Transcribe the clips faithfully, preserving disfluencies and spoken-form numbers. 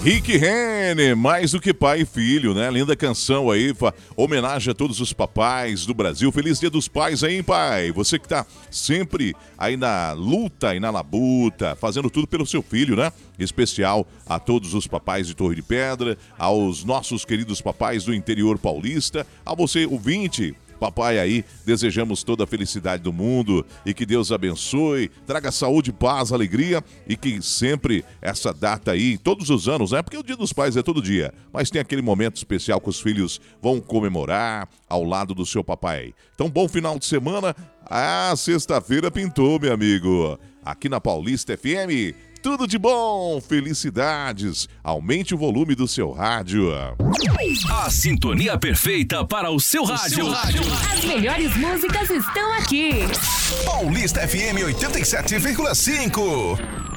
Rick Renner, mais do que pai e filho, né? Linda canção aí, homenagem a todos os papais do Brasil. Feliz Dia dos Pais aí, hein, pai? Você que tá sempre aí na luta e na labuta, fazendo tudo pelo seu filho, né? Especial a todos os papais de Torre de Pedra, aos nossos queridos papais do interior paulista, a você, ouvinte. Papai aí, desejamos toda a felicidade do mundo e que Deus abençoe, traga saúde, paz, alegria e que sempre essa data aí, todos os anos, né? Porque o Dia dos Pais é todo dia, mas tem aquele momento especial que os filhos vão comemorar ao lado do seu papai. Então, bom final de semana. Ah, sexta-feira pintou, meu amigo. Aqui na Paulista F M, tudo de bom, felicidades. Aumente o volume do seu rádio. A sintonia perfeita para o seu rádio. O seu rádio. As melhores músicas estão aqui. Paulista F M oitenta e sete vírgula cinco.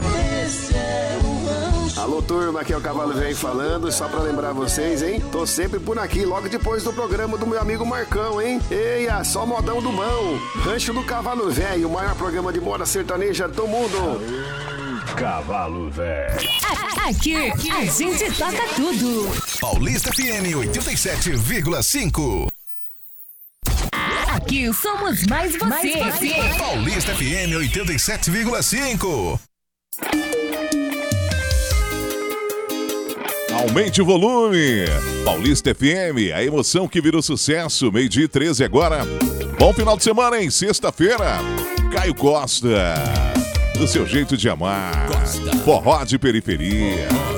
Alô, turma, aqui é o Cavalo Velho falando, só pra lembrar vocês, hein? Tô sempre por aqui, logo depois do programa do meu amigo Marcão, hein? Eia, só modão do bom. Rancho do Cavalo Velho, o maior programa de moda sertaneja do mundo. Cavalo Velho. Aqui, a gente toca tudo. Paulista F M oitenta e sete vírgula cinco. Aqui somos mais você. Mais você. Paulista F M oitenta e sete vírgula cinco. Aumente o volume. Paulista F M, a emoção que virou sucesso. Meio-dia e treze agora. Bom final de semana, hein? Sexta-feira. Caio Costa. Do seu jeito de amar. Forró de periferia.